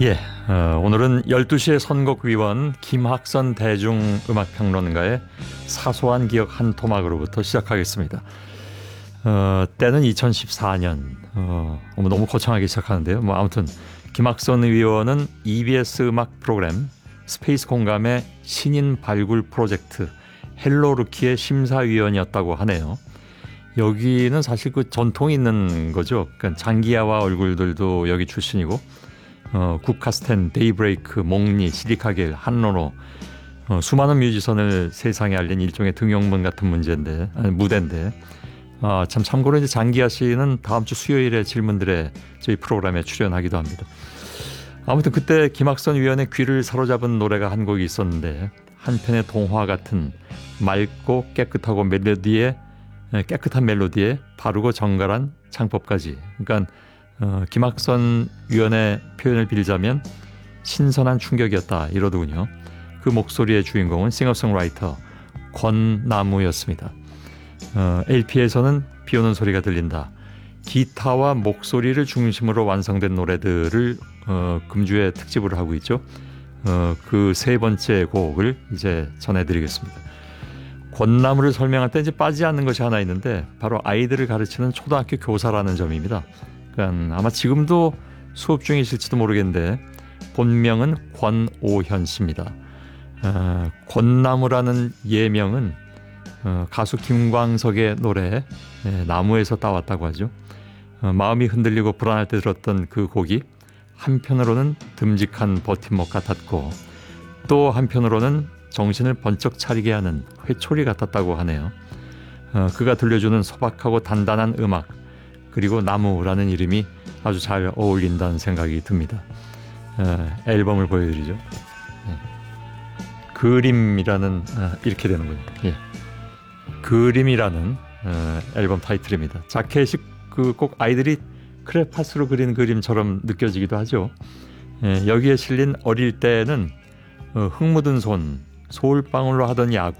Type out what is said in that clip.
예, 오늘은 12시의 선곡위원 김학선 대중음악평론가의 사소한 기억 한 토막으로부터 시작하겠습니다. 때는 2014년. 너무 거창하게 시작하는데요. 아무튼 김학선 의원은 EBS 음악 프로그램 스페이스 공감의 신인 발굴 프로젝트 헬로 루키의 심사위원이었다고 하네요. 여기는 사실 그 전통이 있는 거죠. 그러니까 장기하와 얼굴들도 여기 출신이고 국카스텐, 데이브레이크, 몽니, 시리카겔, 한로노 수많은 뮤지션을 세상에 알린 일종의 등용문 같은 무대인데 참 참고로 이제 장기하 씨는 다음 주 수요일에 질문들에 저희 프로그램에 출연하기도 합니다. 아무튼 그때 김학선 위원의 귀를 사로잡은 노래가 한 곡이 있었는데 한편의 동화 같은 맑고 깨끗한 멜로디에 바르고 정갈한 창법까지. 그러니까 김학선 위원의 표현을 빌자면 신선한 충격이었다 이러더군요. 그 목소리의 주인공은 싱어송라이터 권나무였습니다. LP에서는 비 오는 소리가 들린다. 기타와 목소리를 중심으로 완성된 노래들을 금주에 특집으로 하고 있죠. 그 세 번째 곡을 이제 전해드리겠습니다. 권나무를 설명할 때 이제 빠지지 않는 것이 하나 있는데 바로 아이들을 가르치는 초등학교 교사라는 점입니다. 그러니까 아마 지금도 수업 중이실지도 모르겠는데 본명은 권오현 씨입니다. 권나무라는 예명은 가수 김광석의 노래 나무에서 따왔다고 하죠. 마음이 흔들리고 불안할 때 들었던 그 곡이 한편으로는 듬직한 버팀목 같았고 또 한편으로는 정신을 번쩍 차리게 하는 회초리 같았다고 하네요. 그가 들려주는 소박하고 단단한 음악 그리고 나무라는 이름이 아주 잘 어울린다는 생각이 듭니다. 앨범을 보여드리죠. 그림이라는 이렇게 되는군요. 예. 그림이라는 앨범 타이틀입니다. 자켓이 꼭 아이들이 크레파스로 그린 그림처럼 느껴지기도 하죠. 여기에 실린 어릴 때는 흙 묻은 손, 소울방울로 하던 야구